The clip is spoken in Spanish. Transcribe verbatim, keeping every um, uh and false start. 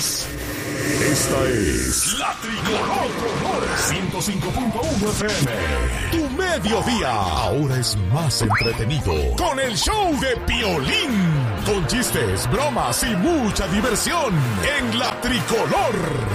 Unidos. Esta es La Tricolor ciento cinco punto uno F M. Tu mediodía ahora es más entretenido con el show de Piolín. Con chistes, bromas y mucha diversión en La Tricolor.